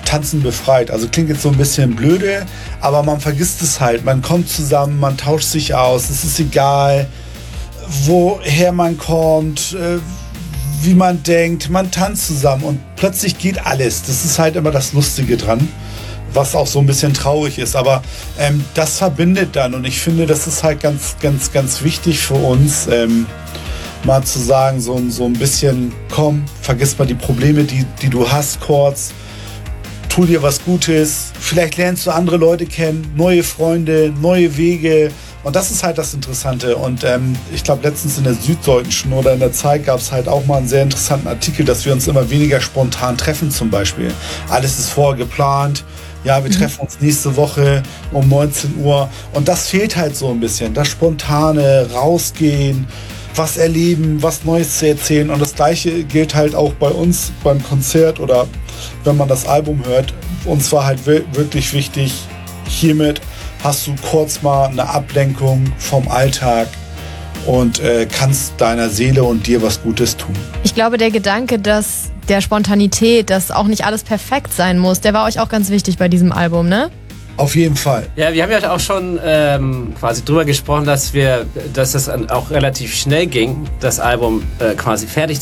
Tanzen befreit. Also klingt jetzt so ein bisschen blöde, aber man vergisst es halt. Man kommt zusammen, man tauscht sich aus. Es ist egal, woher man kommt, wie man denkt. Man tanzt zusammen und plötzlich geht alles. Das ist halt immer das Lustige dran, was auch so ein bisschen traurig ist. Aber das verbindet dann und ich finde, das ist halt ganz, ganz, ganz wichtig für uns, mal zu sagen, so ein bisschen, komm, vergiss mal die Probleme, die du hast kurz. Tu dir was Gutes, vielleicht lernst du andere Leute kennen, neue Freunde, neue Wege und das ist halt das Interessante und ich glaube letztens in der Süddeutschen oder in der Zeit gab es halt auch mal einen sehr interessanten Artikel, dass wir uns immer weniger spontan treffen zum Beispiel. Alles ist vorgeplant, ja, wir treffen uns nächste Woche um 19 Uhr und das fehlt halt so ein bisschen, das Spontane, rausgehen, was erleben, was Neues zu erzählen und das Gleiche gilt halt auch bei uns beim Konzert oder wenn man das Album hört. Uns war halt wirklich wichtig, hiermit hast du kurz mal eine Ablenkung vom Alltag und kannst deiner Seele und dir was Gutes tun. Ich glaube, der Gedanke, dass der Spontanität, dass auch nicht alles perfekt sein muss, der war euch auch ganz wichtig bei diesem Album, ne? Auf jeden Fall. Ja, wir haben ja auch schon quasi drüber gesprochen, dass das auch relativ schnell ging, das Album quasi fertig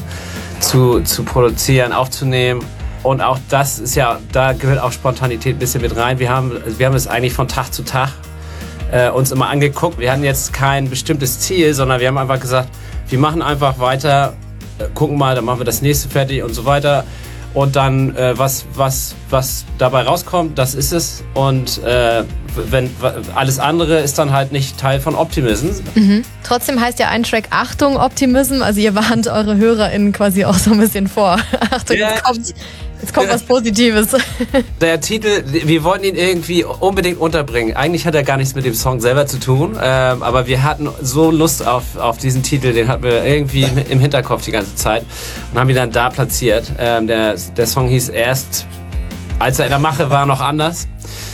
zu produzieren, aufzunehmen. Und auch das ist ja, da gehört auch Spontanität ein bisschen mit rein. Wir haben es eigentlich von Tag zu Tag uns immer angeguckt. Wir hatten jetzt kein bestimmtes Ziel, sondern wir haben einfach gesagt, wir machen einfach weiter, gucken mal, dann machen wir das nächste fertig und so weiter. Und dann, was dabei rauskommt, das ist es. Und wenn alles andere ist dann halt nicht Teil von Optimism. Mhm. Trotzdem heißt ja ein Track Achtung, Optimism. Also ihr warnt eure HörerInnen quasi auch so ein bisschen vor. Achtung, ja. Jetzt kommt was Positives. Der Titel, wir wollten ihn irgendwie unbedingt unterbringen. Eigentlich hat er gar nichts mit dem Song selber zu tun, aber wir hatten so Lust auf diesen Titel, den hatten wir irgendwie im Hinterkopf die ganze Zeit und haben ihn dann da platziert. Der Song hieß erst, als er in der Mache war, noch anders.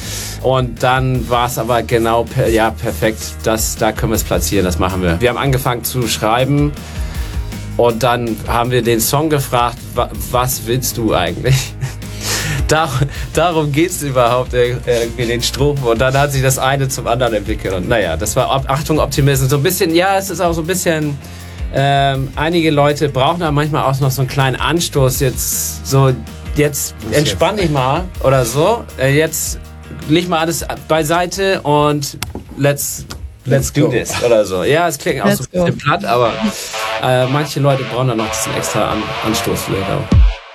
Und dann war es aber genau perfekt, da können wir es platzieren, das machen wir. Wir haben angefangen zu schreiben. Und dann haben wir den Song gefragt, was willst du eigentlich? Darum geht es überhaupt irgendwie in den Strophen. Und dann hat sich das eine zum anderen entwickelt. Und naja, das war Achtung, Optimismus. So ein bisschen, ja, es ist auch so ein bisschen, einige Leute brauchen da manchmal auch noch so einen kleinen Anstoß. Jetzt entspann dich mal oder so. Jetzt leg mal alles beiseite und let's do this oder so. Ja, es klingt auch so ein bisschen platt, aber manche Leute brauchen da noch diesen extra Anstoß vielleicht auch.